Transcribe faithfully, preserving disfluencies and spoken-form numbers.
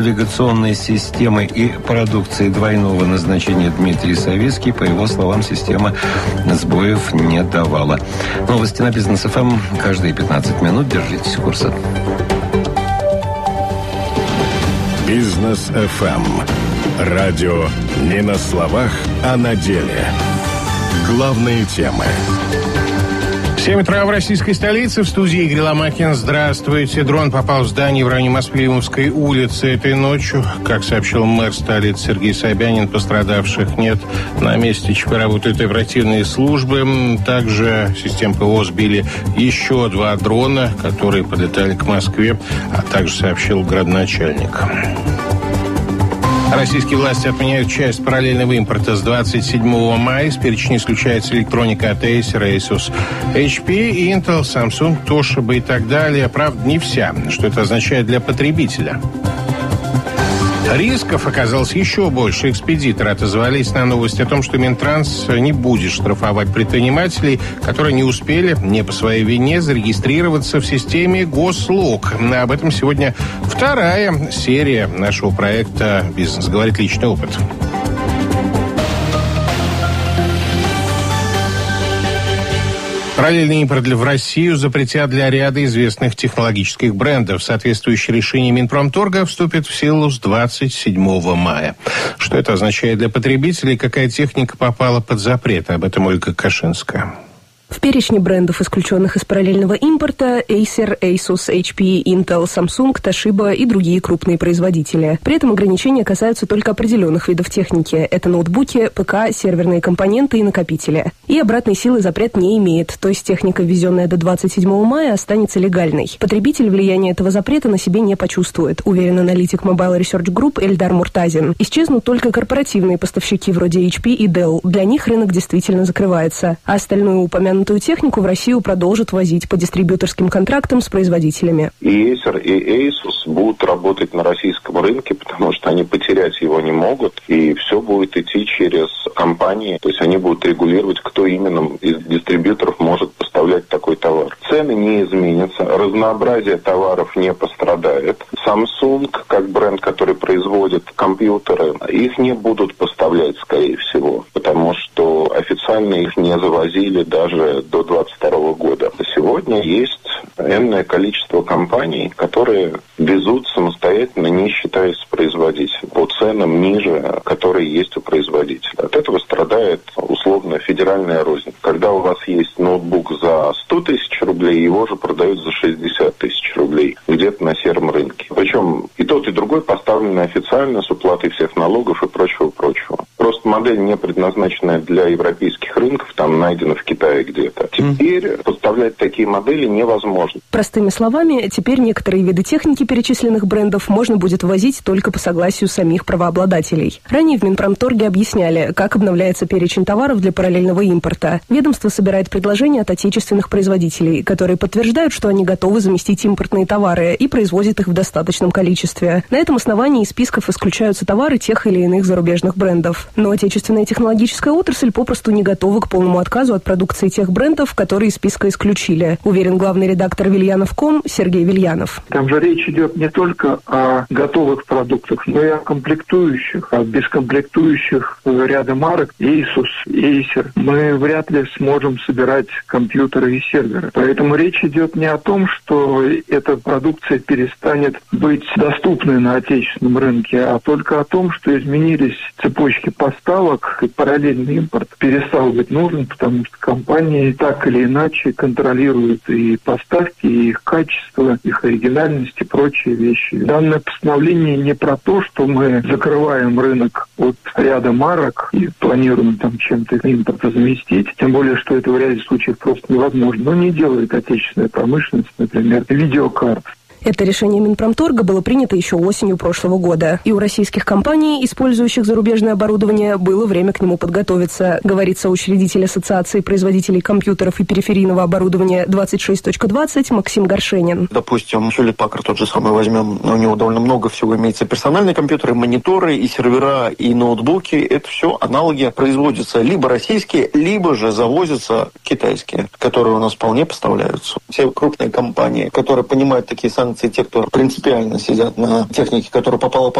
Навигационной системы и продукции двойного назначения Дмитрий Савицкий. По его словам, система сбоев не давала. Новости на Бизнес эф эм каждые пятнадцать минут. Держитесь курса. Бизнес эф эм. Радио не на словах, а на деле. Главные темы. семь утра в российской столице. В студии Игорь Ломакин. Здравствуйте. Дрон попал в здание в районе Моспелевской улицы этой ночью. Как сообщил мэр столицы Сергей Собянин, пострадавших нет. На месте ЧП работают оперативные службы. Также систем ПВО сбили еще два дрона, которые подлетали к Москве, а также сообщил градоначальник. Российские власти отменяют часть параллельного импорта с двадцать седьмого мая. С перечня исключается электроника от Acer, Asus, эйч пи, Intel, Samsung, Toshiba и так далее. Правда, не вся. Что это означает для потребителя? Рисков оказалось еще больше. Экспедиторы отозвались на новость о том, что Минтранс не будет штрафовать предпринимателей, которые не успели, не по своей вине, зарегистрироваться в системе Гослуг. Об этом сегодня вторая серия нашего проекта «Бизнес говорит. Личный опыт». Параллельный импорт в Россию запретят для ряда известных технологических брендов. Соответствующее решение Минпромторга вступит в силу с двадцать седьмого мая. Что это означает для потребителей? Какая техника попала под запрет? Об этом Ольга Кашинская. В перечне брендов, исключенных из параллельного импорта, Acer, Asus, эйч пи, Intel, Samsung, Toshiba и другие крупные производители. При этом ограничения касаются только определенных видов техники. Это ноутбуки, ПК, серверные компоненты и накопители. И обратной силы запрет не имеет, то есть техника, ввезенная до двадцать седьмого мая, останется легальной. Потребитель влияния этого запрета на себе не почувствует, уверен аналитик Mobile Research Group Эльдар Муртазин. Исчезнут только корпоративные поставщики вроде эйч пи и Dell. Для них рынок действительно закрывается. А остальную упомянутую технику в Россию продолжат возить по дистрибьюторским контрактам с производителями. И Acer, и Asus будут работать на российском рынке, потому что они потерять его не могут, и все будет идти через компании, то есть они будут регулировать, кто именно из дистрибьюторов может поставлять такой товар. Цены не изменятся, разнообразие товаров не пострадает. Samsung, как бренд, который производит компьютеры, их не будут поставлять, скорее всего, потому что официально их не завозили даже до двадцать второго года. Сегодня есть энное количество компаний, которые везут самостоятельно, не считаясь с производителем, по ценам ниже, которые есть у производителя. От этого страдает условно федеральная рознь. Когда у вас есть ноутбук за сто тысяч рублей, его же продают за шестьдесят тысяч рублей где-то на сером рынке. Причем и тот, и другой поставлены официально с уплатой всех налогов и прочего-прочего. Просто модель, не предназначенная для европейских рынков, там найдена в Китае где-то. Теперь поставлять такие модели невозможно. Простыми словами, теперь некоторые виды техники перечисленных брендов можно будет ввозить только по согласию самих правообладателей. Ранее в Минпромторге объясняли, как обновляется перечень товаров для параллельного импорта. Ведомство собирает предложения от отечественных производителей, которые подтверждают, что они готовы заместить импортные товары и производят их в достаточном количестве. На этом основании из списков исключаются товары тех или иных зарубежных брендов. Но отечественная технологическая отрасль попросту не готова к полному отказу от продукции тех брендов, которые из списка исключили, уверен главный редактор Вильянов точка ком Сергей Вильянов. Там же речь идет не только о готовых продуктах, но и о комплектующих. А без комплектующих ряда марок Asus, Acer мы вряд ли сможем собирать компьютеры и серверы. Поэтому речь идет не о том, что эта продукция перестанет быть доступной на отечественном рынке, а только о том, что изменились цепочки поставок, и параллельный импорт перестал быть нужен, потому что компании так или иначе контролируют и поставки, и их качество, их оригинальность и прочие вещи. Данное постановление не про то, что мы закрываем рынок от ряда марок и планируем там чем-то импорт заместить, тем более, что это в ряде случаев просто невозможно. Но не делает отечественная промышленность, например, видеокарт. Это решение Минпромторга было принято еще осенью прошлого года. И у российских компаний, использующих зарубежное оборудование, было время к нему подготовиться, говорит соучредитель Ассоциации производителей компьютеров и периферийного оборудования двадцать шесть точка двадцать Максим Горшенин. Допустим, Hewlett Packard тот же самый возьмем, у него довольно много всего имеется. Персональные компьютеры, мониторы, и сервера, и ноутбуки. Это все аналоги производятся либо российские, либо же завозятся китайские, которые у нас вполне поставляются. Все крупные компании, которые понимают такие санкции, санкции те, кто принципиально сидят на технике, которая попала